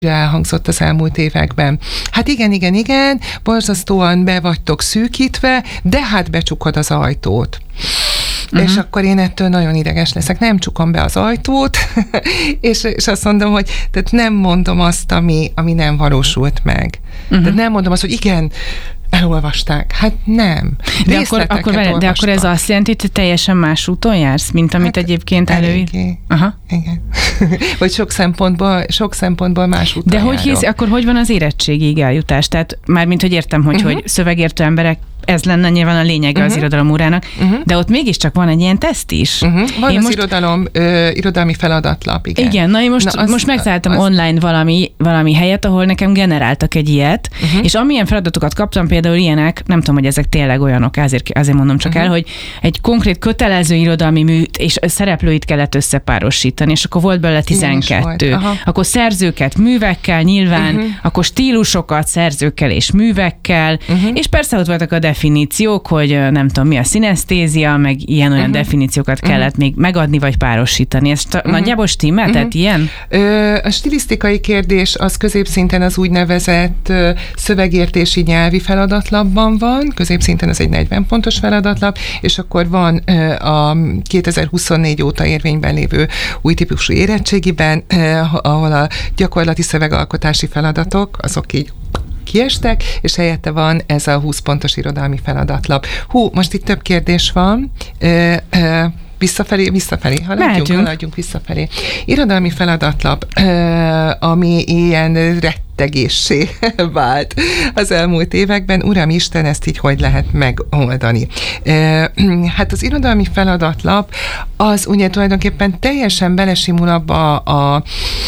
elhangzott az elmúlt években. Hát igen, borzasztóan be vagytok szűkítve, de hát becsukod az ajtót. És akkor én ettől nagyon ideges leszek. Nem csukom be az ajtót, és azt mondom, hogy tehát nem mondom azt, ami nem valósult meg. Tehát nem mondom azt, hogy igen, elolvasták. Hát nem. De akkor ez azt jelenti, hogy teljesen más úton jársz, mint amit egyébként előír? Aha. Igen. Vagy sok szempontból más úton De akkor hogy van az érettségig eljutás? Tehát mármint, hogy értem, hogy szövegértő emberek, ez lenne nyilván a lényege az irodalomórának, de ott mégiscsak van egy ilyen teszt is. Van irodalmi feladatlap, igen. Igen, na én most megtaláltam online valami helyet, ahol nekem generáltak egy ilyet, és amilyen feladatokat kaptam, például ilyenek, nem tudom, hogy ezek tényleg olyanok, azért mondom csak el, hogy egy konkrét kötelező irodalmi műt és szereplőit kellett összepárosítani, és akkor volt belőle 12. Akkor szerzőket művekkel nyilván, akkor stílusokat szerzőkkel és művekkel, és persze ott voltak a definíciók, hogy nem tudom, mi a szinesztézia, meg ilyen-olyan definíciókat kellett még megadni, vagy párosítani. Ez nagyjából stimmel? Tehát ilyen? A stilisztikai kérdés az középszinten az úgynevezett szövegértési nyelvi feladatlapban van, középszinten az egy 40 pontos feladatlap, és akkor van a 2024 óta érvényben lévő új típusú érettségiben, ahol a gyakorlati szövegalkotási feladatok, azok így kiestek, és helyette van ez a 20 pontos irodalmi feladatlap. Most itt több kérdés van. Visszafelé, haladjunk visszafelé. Irodalmi feladatlap, ami ilyen rettegéssé vált az elmúlt években. Uramisten, ezt így hogy lehet megoldani? Hát az irodalmi feladatlap az ugye tulajdonképpen teljesen belesimul abba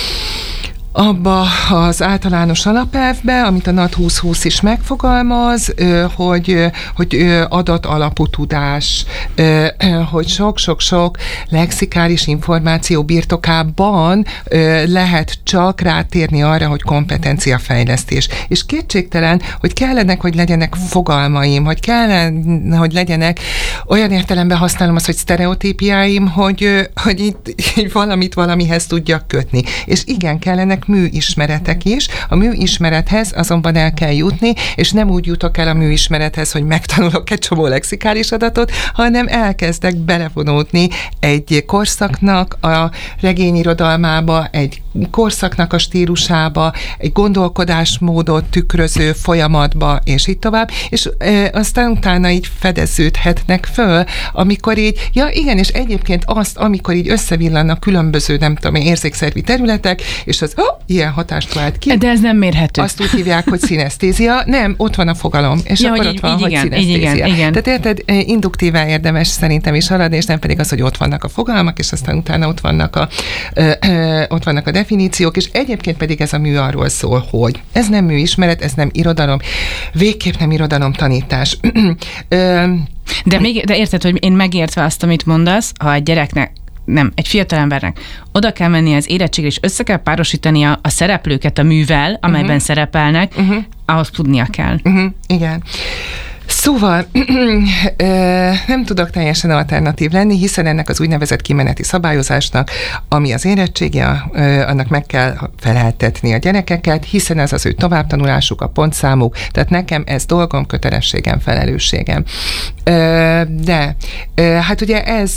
az általános alapelvbe, amit a NAT 2020 is megfogalmaz, hogy adatalapú tudás, hogy sok-sok-sok lexikális információ birtokában lehet csak rátérni arra, hogy kompetenciafejlesztés. És kétségtelen, hogy kellenek, hogy legyenek fogalmaim, hogy kellene, hogy legyenek, olyan értelemben használom azt, hogy sztereotípiáim, hogy itt valamit valamihez tudjak kötni. És igen, kellenek műismeretek is. A műismerethez azonban el kell jutni, és nem úgy jutok el a műismerethez, hogy megtanulok egy csomó lexikális adatot, hanem elkezdek belevonódni egy korszaknak a regényirodalmába, egy korszaknak a stílusába, egy gondolkodásmódot tükröző folyamatba, és így tovább, és aztán utána így fedeződhetnek föl, amikor így, igen, és egyébként azt, amikor így összevillannak különböző, nem tudom, érzékszervi területek, és az ilyen hatást vált ki. De ez nem mérhető. Azt úgy hívják, hogy szinesztézia. Nem, ott van a fogalom, és akkor ott van, hogy szinesztézia. Igen. Tehát érted, induktíven érdemes szerintem is haladni, és nem pedig az, hogy ott vannak a fogalmak, és aztán utána ott vannak a definíciók, és egyébként pedig ez a mű arról szól, hogy ez nem műismeret, ez nem irodalom, végképp nem irodalomtanítás. De érted, hogy én megértve azt, amit mondasz, ha egy gyereknek, egy fiatalembernek oda kell menni az érettségre, és össze kell párosítani a szereplőket a művel, amelyben szerepelnek, ahhoz tudnia kell. Igen. Szóval nem tudok teljesen alternatív lenni, hiszen ennek az úgynevezett kimeneti szabályozásnak, ami az érettsége, annak meg kell feleltetni a gyerekeket, hiszen ez az ő továbbtanulásuk, a pontszámuk, tehát nekem ez dolgom, kötelességem, felelősségem. De hát ugye ez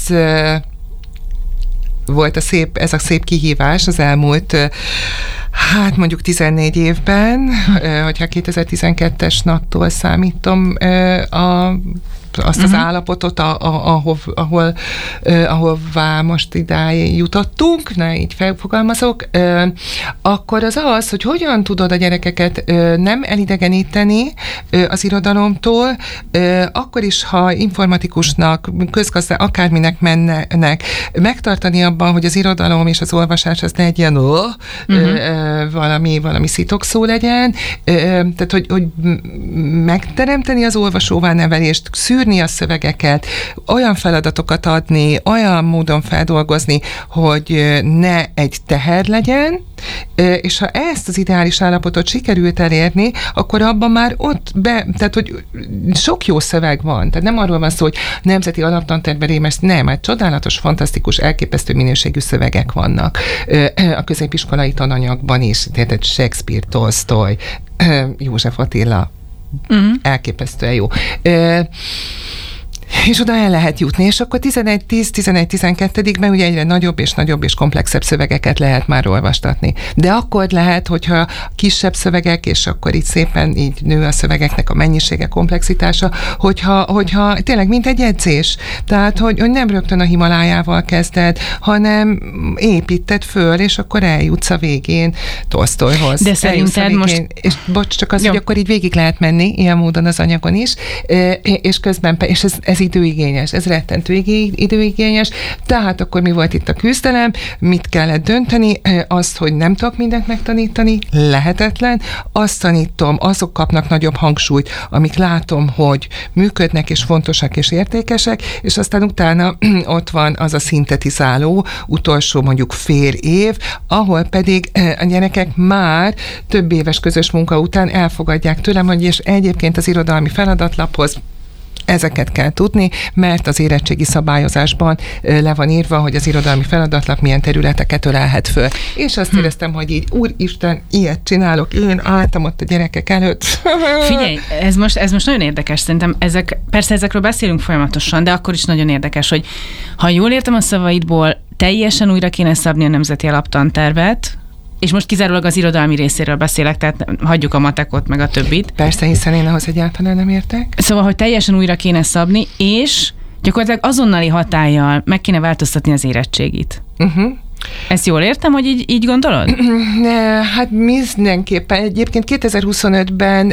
volt ez a szép kihívás az elmúlt, hát mondjuk 14 évben, hogyha 2012-es NAT-tól számítom azt az állapotot, ahová most idáig jutottunk, így felfogalmazok, akkor az, hogy hogyan tudod a gyerekeket nem elidegeníteni az irodalomtól, akkor is, ha informatikusnak, akárminek mennek, megtartani abban, hogy az irodalom és az olvasás az ne egy ilyen valami szitokszó legyen, tehát hogy megteremteni az olvasóvá nevelést, szűrni szűrni a szövegeket, olyan feladatokat adni, olyan módon feldolgozni, hogy ne egy teher legyen, és ha ezt az ideális állapotot sikerült elérni, akkor abban már tehát hogy sok jó szöveg van. Tehát nem arról van szó, hogy nemzeti alaptantervben rémes, nem, hát csodálatos, fantasztikus, elképesztő minőségű szövegek vannak a középiskolai tananyagban is, tehát Shakespeare, Tolstoy, József Attila, elképesztően jó. És oda el lehet jutni, és akkor 11-12-ben ugye egyre nagyobb és komplexebb szövegeket lehet már olvastatni. De akkor lehet, hogyha kisebb szövegek, és akkor így szépen így nő a szövegeknek a mennyisége, komplexitása, hogyha tényleg mint egy edzés. Tehát, hogy nem rögtön a Himalájával kezded, hanem építed föl, és akkor eljutsz a végén Tolsztojhoz. De szerinted most... És bocs, csak az, hogy akkor így végig lehet menni, ilyen módon az anyagon is, és közben, és ez időigényes, ez rettentő időigényes, tehát akkor mi volt itt a küzdelem, mit kellett dönteni, azt, hogy nem tudok mindent megtanítani, lehetetlen, azt tanítom, azok kapnak nagyobb hangsúlyt, amik látom, hogy működnek, és fontosak, és értékesek, és aztán utána ott van az a szintetizáló, utolsó mondjuk fél év, ahol pedig a gyerekek már több éves közös munka után elfogadják tőlem, hogy és egyébként az irodalmi feladatlaphoz ezeket kell tudni, mert az érettségi szabályozásban le van írva, hogy az irodalmi feladatlap milyen területeket ölelhet föl. És azt éreztem, hogy így, úristen, ilyet csinálok, én álltam ott a gyerekek előtt. Figyelj, ez most nagyon érdekes, szerintem persze ezekről beszélünk folyamatosan, de akkor is nagyon érdekes, hogy ha jól értem a szavaidból, teljesen újra kéne szabni a nemzeti alaptantervet, és most kizárólag az irodalmi részéről beszélek, tehát hagyjuk a matekot, meg a többit. Persze, hiszen én ahhoz egyáltalán nem értek. Szóval, hogy teljesen újra kéne szabni, és gyakorlatilag azonnali hatállyal meg kéne változtatni az érettségit. Ezt jól értem, hogy így gondolod? Hát mindenképpen. Egyébként 2025-ben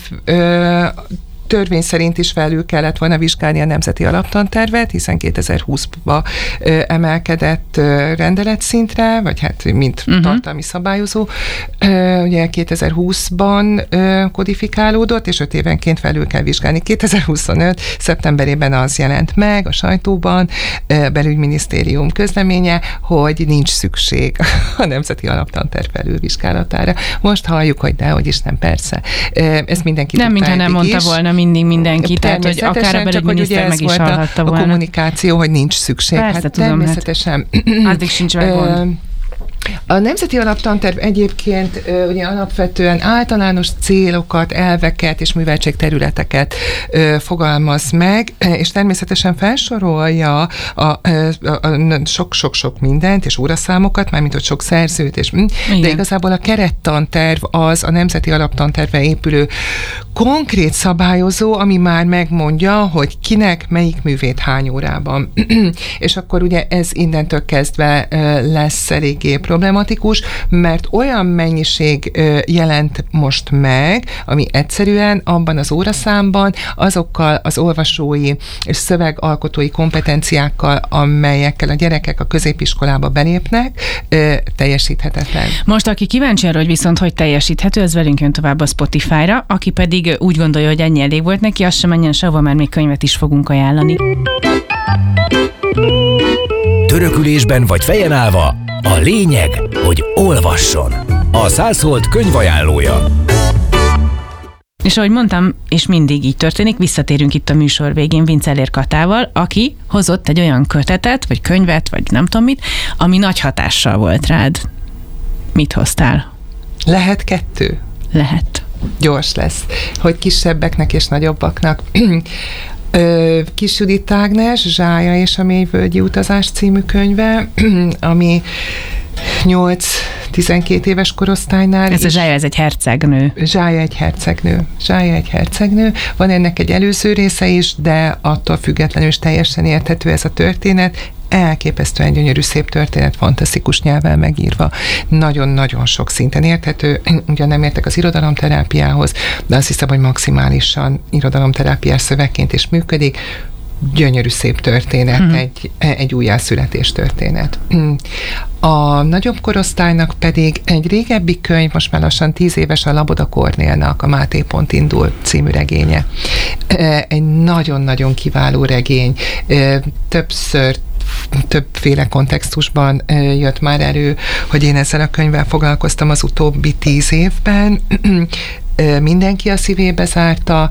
törvény szerint is felül kellett volna vizsgálni a nemzeti alaptantervet, hiszen 2020-ba emelkedett rendeletszintre, vagy hát mint tartalmi szabályozó. Ugye 2020-ban kodifikálódott, és 5 évenként felül kell vizsgálni. 2025 szeptemberében az jelent meg a sajtóban, belügyminisztérium közleménye, hogy nincs szükség a nemzeti alaptanterv felülvizsgálatára. Most halljuk, hogy dehogy is nem, persze. Ezt mindenki nem, mintha nem mondta volna mindig mindenki, tehát hogy akár a belügyminiszter meg is hallhatta volna. A kommunikáció, hogy nincs szükség. Persze, hát tudom, természetesen. Addig sincs meg gond. A nemzeti alaptanterv egyébként ugye alapvetően általános célokat, elveket és műveltségterületeket fogalmaz meg, és természetesen felsorolja a sok-sok-sok mindent, és óraszámokat, mármint hogy sok szerzőt, és de igazából a kerettanterv az a nemzeti alaptantervre épülő konkrét szabályozó, ami már megmondja, hogy kinek melyik művét hány órában. És akkor ugye ez innentől kezdve lesz eléggé problematikus, mert olyan mennyiség jelent most meg, ami egyszerűen abban az óraszámban azokkal az olvasói és szövegalkotói kompetenciákkal, amelyekkel a gyerekek a középiskolába belépnek, teljesíthetetlen. Most aki kíváncsi arra, hogy viszont hogy teljesíthető, az velünk jön tovább a Spotify-ra, aki pedig úgy gondolja, hogy ennyi elég volt neki, az sem menjen sehova, mert még könyvet is fogunk ajánlani. Törökülésben vagy fejen állva, a lényeg, hogy olvasson. A 100 Holt könyvajánlója. És ahogy mondtam, és mindig így történik, visszatérünk itt a műsor végén Vincellér Katával, aki hozott egy olyan kötetet, vagy könyvet, vagy nem tudom mit, ami nagy hatással volt rád. Mit hoztál? Lehet 2? Lehet. Gyors lesz, hogy kisebbeknek és nagyobbaknak. Kis Judit Ágnes, Zsája és a mélyvölgyi utazás című könyve, ami 8-12 éves korosztálynál. Ez a Zsája, ez egy hercegnő. Zsája egy hercegnő. Van ennek egy előző része is, de attól függetlenül is teljesen érthető ez a történet. Elképesztően gyönyörű, szép történet, fantasztikus nyelvvel megírva. Nagyon-nagyon sok szinten érthető. Ugyan nem értek az irodalomterápiához, de azt hiszem, hogy maximálisan irodalomterápiás szövegként is működik. gyönyörű szép történet, egy újjászületés történet. A nagyobb korosztálynak pedig egy régebbi könyv, most már lassan 10 éves, a Laboda Kornélnak a Máté pont indul című regénye. Egy nagyon-nagyon kiváló regény, többféle kontextusban jött már elő, hogy én ezzel a könyvvel foglalkoztam az utóbbi 10 évben. Mindenki a szívébe zárta,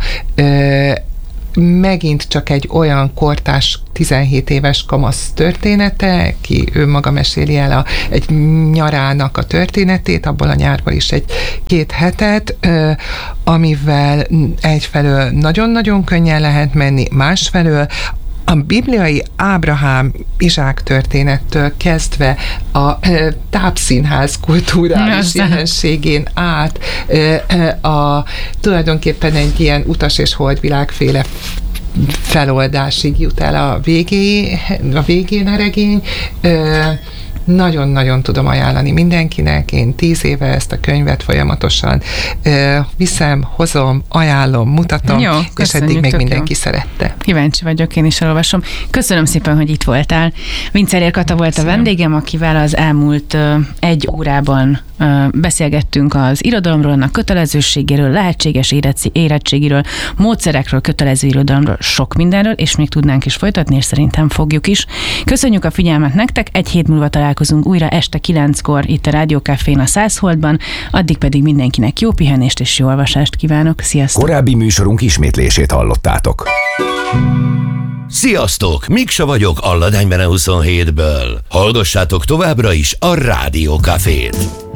megint csak egy olyan kortárs 17 éves kamasz története, ki ő maga meséli el egy nyarának a történetét, abból a nyárból is 1-2 hetet, amivel egyfelől nagyon-nagyon könnyen lehet menni, másfelől a bibliai Ábrahám Izsák történettől kezdve a tápszínház kulturális jelenségén át tulajdonképpen egy ilyen utas és holdvilágféle feloldásig jut el a végén a regény. Nagyon-nagyon tudom ajánlani mindenkinek. Én 10 éve ezt a könyvet folyamatosan viszem, hozom, ajánlom, mutatom, jó, és eddig még mindenki szerette. Kíváncsi vagyok, én is elolvasom. Köszönöm szépen, hogy itt voltál. Vinczerér Kata volt a vendégem, akivel az elmúlt 1 órában beszélgettünk az irodalomról, annak kötelezőségéről, lehetséges érettségiről, módszerekről, kötelező irodalomról, sok mindenről, és még tudnánk is folytatni, és szerintem fogjuk is. Köszönjük a figyelmet nektek, 1 hét múlva találkozunk újra este 9-kor itt a Rádió Cafén a 100 Holdban, addig pedig mindenkinek jó pihenést és jó olvasást kívánok. Sziasztok! Korábbi műsorunk ismétlését hallottátok. Sziasztok! Miksa vagyok a Ladánybene 27-ből. Hallgassátok továbbra is a Rádió Cafét.